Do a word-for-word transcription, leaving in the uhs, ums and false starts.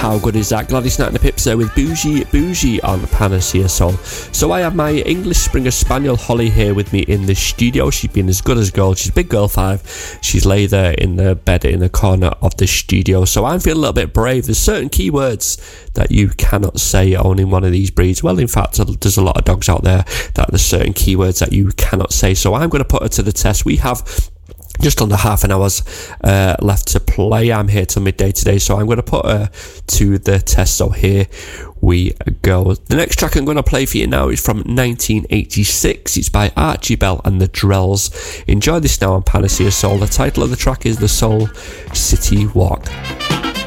how good is that? Gladys Knight and the Pips there with Bougie Bougie on Panacea Soul. So I have my English Springer Spaniel Holly here with me in the studio. She's been as good as gold. She's a big girl five. She's lay there in the bed in the corner of the studio. So I'm feeling a little bit brave. There's certain keywords that you cannot say owning one of these breeds. Well, in fact, there's a lot of dogs out there that there's certain keywords that you cannot say. So I'm going to put her to the test. We have just under half an hour's uh, left to play. I'm here till midday today, so I'm going to put her to the test. So here we go. The next track I'm going to play for you now is from nineteen eighty-six. It's by Archie Bell and the Drells. Enjoy this now on Panacea Soul. The title of the track is The Soul City Walk.